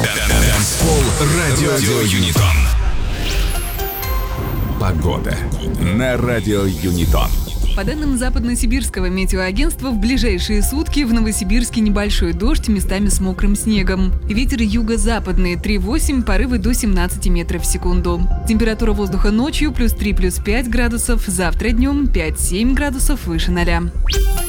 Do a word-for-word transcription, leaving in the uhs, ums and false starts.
Танцпол радио Юнитон. Погода на радио Юнитон. По данным Западно-Сибирского метеоагентства, в ближайшие сутки в Новосибирске небольшой дождь, местами с мокрым снегом. Ветер юго-западный три восемь, порывы до семнадцати метров в секунду. Температура воздуха ночью плюс три плюс пять градусов, завтра днем пять семь градусов выше ноля.